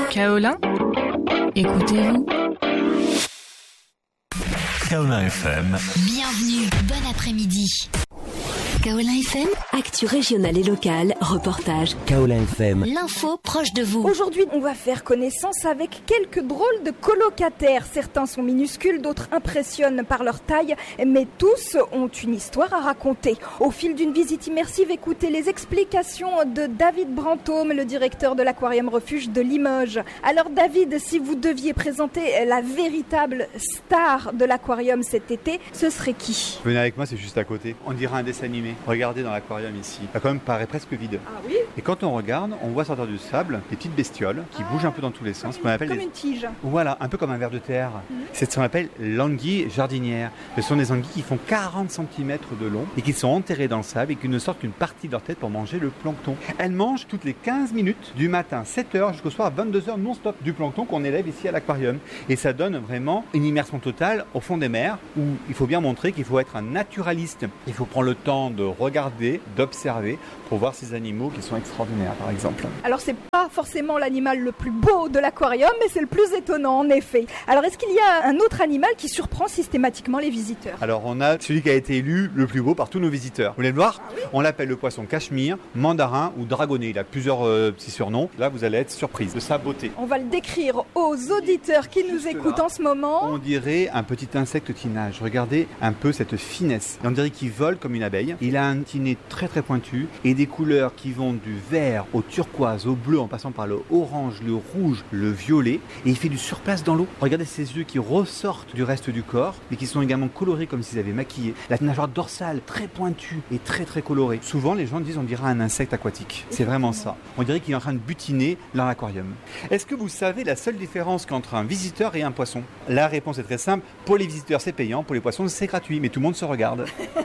Kaolin, écoutez-vous. Kaolin FM. Bienvenue, bon après-midi. Kaolin FM, actu régionale et locale, reportage. Kaolin FM. L'info proche de vous. Aujourd'hui, on va faire connaissance avec quelques drôles de colocataires. Certains sont minuscules, d'autres impressionnent par leur taille, mais tous ont une histoire à raconter. Au fil d'une visite immersive, écoutez les explications de David Brantôme, le directeur de l'Aquarium Refuge de Limoges. Alors David, si vous deviez présenter la véritable star de l'aquarium cet été, ce serait qui ? Venez avec moi, c'est juste à côté. On dirait un dessin animé. Regardez dans l'aquarium ici. L'aquarium paraît presque vide. Ah oui ? Et quand on regarde, on voit sortir du sable des petites bestioles qui bougent un peu dans tous les sens. Qu'on appelle comme une tige. Voilà, un peu comme un ver de terre. C'est ce qu'on appelle l'anguille jardinière. Ce sont des anguilles qui font 40 cm de long et qui sont enterrées dans le sable et qui ne sortent qu'une partie de leur tête pour manger le plancton. Elles mangent toutes les 15 minutes du matin, 7h jusqu'au soir, 22h non-stop du plancton qu'on élève ici à l'aquarium. Et ça donne vraiment une immersion totale au fond des mers où il faut bien montrer qu'il faut être un naturaliste. Il faut prendre le temps de regarder, d'observer pour voir ces animaux qui sont extraordinaires par exemple. Alors c'est pas forcément l'animal le plus beau de l'aquarium, mais c'est le plus étonnant en effet. Alors est-ce qu'il y a un autre animal qui surprend systématiquement les visiteurs ? Alors on a celui qui a été élu le plus beau par tous nos visiteurs. Vous voulez le voir ? Ah oui ? On l'appelle le poisson cachemire, mandarin ou dragonnet. Il a plusieurs petits surnoms. Là vous allez être surprise de sa beauté. On va le décrire aux auditeurs qui nous écoutent en ce moment. On dirait un petit insecte qui nage. Regardez un peu cette finesse. On dirait qu'il vole comme une abeille. Il a un petit nez très très pointu et des couleurs qui vont du vert au turquoise, au bleu en passant par le orange, le rouge, le violet. Et il fait du surplace dans l'eau. Regardez ses yeux qui ressortent du reste du corps mais qui sont également colorés comme s'ils avaient maquillé. La nageoire dorsale très pointue et très très colorée. Souvent les gens disent on dirait un insecte aquatique. C'est vraiment ça. On dirait qu'il est en train de butiner dans l'aquarium. Est-ce que vous savez la seule différence qu'entre un visiteur et un poisson ? La réponse est très simple. Pour les visiteurs c'est payant, pour les poissons c'est gratuit. Mais tout le monde se regarde.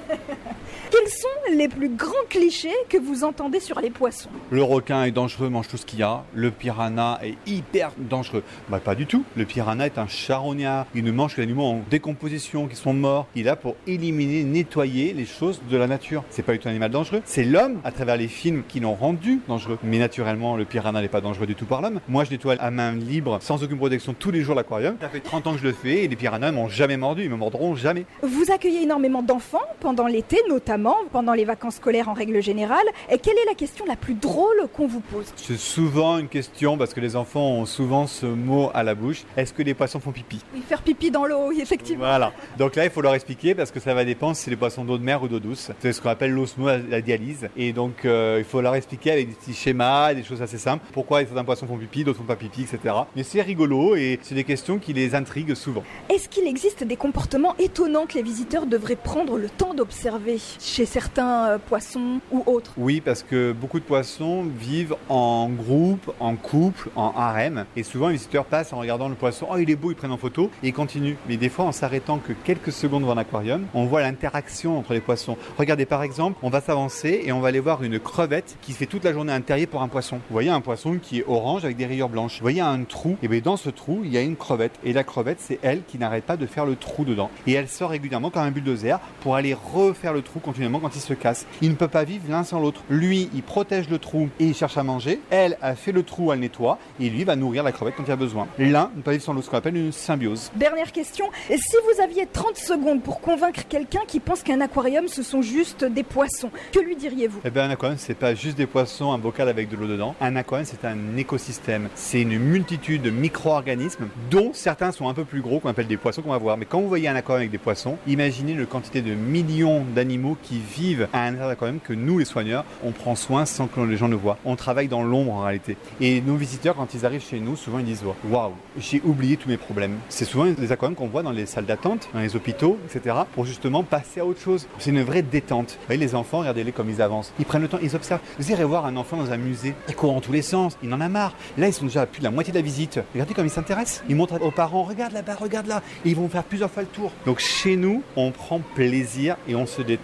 Quels sont les plus grands clichés que vous entendez sur les poissons ? Le requin est dangereux, mange tout ce qu'il y a. Le piranha est hyper dangereux. Bah pas du tout. Le piranha est un charognard. Il ne mange que les animaux en décomposition, qui sont morts. Il est là pour éliminer, nettoyer les choses de la nature. C'est pas du tout un animal dangereux. C'est l'homme, à travers les films, qui l'ont rendu dangereux. Mais naturellement, le piranha n'est pas dangereux du tout par l'homme. Moi, je nettoie à main libre, sans aucune protection, tous les jours l'aquarium. Ça fait 30 ans que je le fais et les piranhas ne m'ont jamais mordu. Ils me mordront jamais. Vous accueillez énormément d'enfants pendant l'été, notamment pendant les vacances scolaires en règle générale. Et quelle est la question la plus drôle qu'on vous pose ? C'est souvent une question, parce que les enfants ont souvent ce mot à la bouche. Est-ce que les poissons font pipi ? Oui, faire pipi dans l'eau, oui, effectivement. Voilà. Donc là, il faut leur expliquer, parce que ça va dépendre si c'est les poissons d'eau de mer ou d'eau douce. C'est ce qu'on appelle la dialyse. Et donc, il faut leur expliquer avec des petits schémas, des choses assez simples. Pourquoi certains poissons font pipi, d'autres font pas pipi, etc. Mais c'est rigolo et c'est des questions qui les intriguent souvent. Est-ce qu'il existe des comportements étonnants que les visiteurs devraient prendre le temps d'observer chez certains poissons ou autres ? Oui, parce que beaucoup de poissons vivent en groupe, en couple, en harem. Et souvent, les visiteurs passent en regardant le poisson. Oh, il est beau, ils prennent en photo et ils continuent. Mais des fois, en s'arrêtant que quelques secondes devant l'aquarium, on voit l'interaction entre les poissons. Regardez, par exemple, on va s'avancer et on va aller voir une crevette qui fait toute la journée un terrier pour un poisson. Vous voyez un poisson qui est orange avec des rayures blanches. Vous voyez un trou. Et bien, dans ce trou, il y a une crevette. Et la crevette, c'est elle qui n'arrête pas de faire le trou dedans. Et elle sort régulièrement comme un bulldozer pour aller refaire le trou continuellement quand il se casse. Ils ne peuvent pas vivre l'un sans l'autre. Lui, il protège le trou et il cherche à manger. Elle a fait le trou, elle nettoie. Et lui va nourrir la crevette quand il a besoin. L'un ne peut pas vivre sans l'autre, ce qu'on appelle une symbiose. Dernière question. Si vous aviez 30 secondes pour convaincre quelqu'un qui pense qu'un aquarium, ce sont juste des poissons, que lui diriez-vous ? Eh bien, un aquarium, c'est pas juste des poissons, un bocal avec de l'eau dedans. Un aquarium, c'est un écosystème. C'est une multitude de micro-organismes, dont certains sont un peu plus gros, qu'on appelle des poissons qu'on va voir. Mais quand vous voyez un aquarium avec des poissons, imaginez la quantité de millions d'animaux qui vivent à un aquarium que nous, les soigneurs, on prend soin sans que les gens le voient. On travaille dans l'ombre en réalité. Et nos visiteurs, quand ils arrivent chez nous, souvent ils disent « Waouh, j'ai oublié tous mes problèmes ». C'est souvent des aquariums qu'on voit dans les salles d'attente, dans les hôpitaux, etc. pour justement passer à autre chose. C'est une vraie détente. Vous voyez, les enfants, regardez-les comme ils avancent. Ils prennent le temps, ils observent. Vous irez voir un enfant dans un musée, il court en tous les sens, il en a marre. Là, ils sont déjà à plus de la moitié de la visite. Regardez comme ils s'intéressent. Ils montrent aux parents, regarde là-bas, regarde là. Et ils vont faire plusieurs fois le tour. Donc chez nous, on prend plaisir et on se détend. Et ça,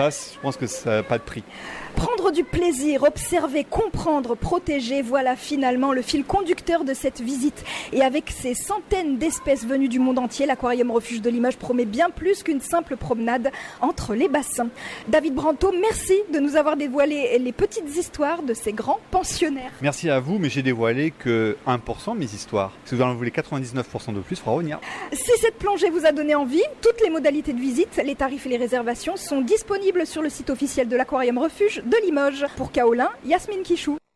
passe, je pense que ça n'a pas de prix. Prendre du plaisir, observer, comprendre, protéger, voilà finalement le fil conducteur de cette visite. Et avec ces centaines d'espèces venues du monde entier, l'aquarium refuge de Limoges promet bien plus qu'une simple promenade entre les bassins. David Branteau, merci de nous avoir dévoilé les petites histoires de ces grands pensionnaires. Merci à vous, mais j'ai dévoilé que 1% de mes histoires. Si vous en voulez 99% de plus, il faudra revenir. Si cette plongée vous a donné envie, toutes les modalités de visite, les tarifs et les réservations sont disponibles sur le site officiel de l'aquarium refuge de Limoges. Pour Kaolin, Yasmine Kichou.